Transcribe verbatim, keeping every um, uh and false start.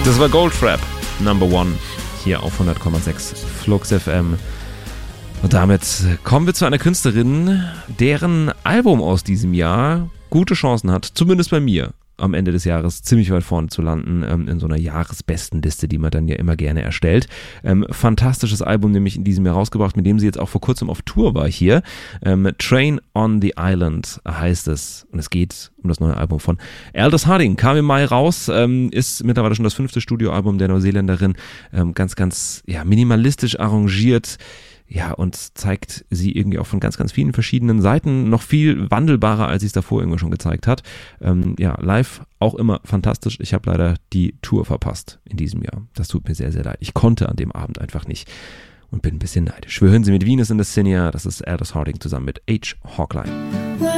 Das war Goldfrapp, Number One, hier auf hundert Komma sechs Flux F M. Und damit kommen wir zu einer Künstlerin, deren Album aus diesem Jahr gute Chancen hat, zumindest bei mir, am Ende des Jahres ziemlich weit vorne zu landen, ähm, in so einer Jahresbestenliste, die man dann ja immer gerne erstellt. Ähm, fantastisches Album nämlich in diesem Jahr rausgebracht, mit dem sie jetzt auch vor kurzem auf Tour war hier. Ähm, Train on the Island heißt es. Und es geht um das neue Album von Aldous Harding. Kam im Mai raus, ähm, ist mittlerweile schon das fünfte Studioalbum der Neuseeländerin. Ähm, ganz, ganz ja, minimalistisch arrangiert. Ja, und zeigt sie irgendwie auch von ganz, ganz vielen verschiedenen Seiten, noch viel wandelbarer, als sie es davor irgendwie schon gezeigt hat. Ähm, ja, live auch immer fantastisch. Ich habe leider die Tour verpasst in diesem Jahr. Das tut mir sehr, sehr leid. Ich konnte an dem Abend einfach nicht und bin ein bisschen neidisch. Wir hören sie mit Venus in the Cinia. Das ist Aldous Harding zusammen mit H. Hawkline.